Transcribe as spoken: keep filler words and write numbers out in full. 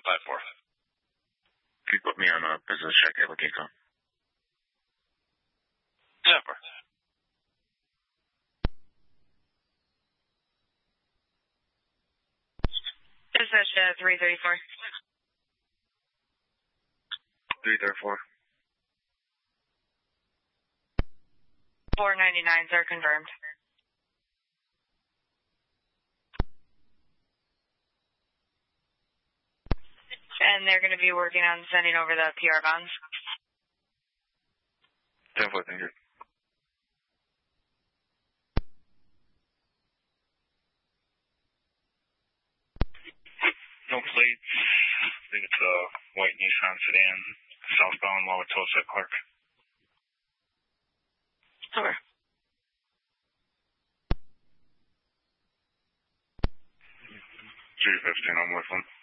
five four. Can you put me on a business check at Wakiko? Zephyr. Business uh, three thirty-four. three thirty-four. four ninety-nines are confirmed. And they're going to be working on sending over the P R bonds. ten four, thank you. No plates. I think it's a white Nissan sedan, southbound Wauwatosa Clark. Over. three fifteen, I'm with them.